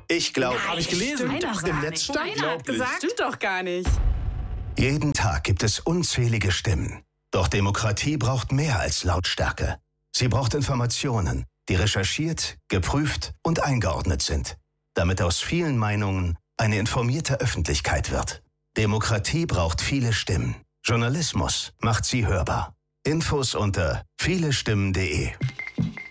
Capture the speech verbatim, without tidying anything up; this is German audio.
Ich glaube... Habe ich gelesen. Stimmt doch Im gar Netz nicht. stand Steiner hat glaublich. gesagt. Stimmt doch gar nicht. Jeden Tag gibt es unzählige Stimmen. Doch Demokratie braucht mehr als Lautstärke. Sie braucht Informationen, die recherchiert, geprüft und eingeordnet sind, damit aus vielen Meinungen eine informierte Öffentlichkeit wird. Demokratie braucht viele Stimmen. Journalismus macht sie hörbar. Infos unter vielestimmen punkt de.